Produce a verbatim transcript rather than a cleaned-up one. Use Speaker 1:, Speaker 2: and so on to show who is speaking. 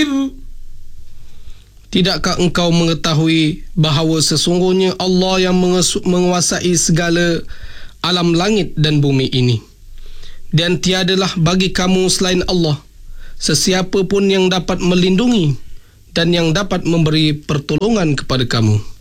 Speaker 1: الرحيم.
Speaker 2: Tidakkah engkau mengetahui bahawa sesungguhnya Allah yang menguasai segala alam langit dan bumi ini, dan tiadalah bagi kamu selain Allah sesiapa pun yang dapat melindungi dan yang dapat memberi pertolongan kepada kamu.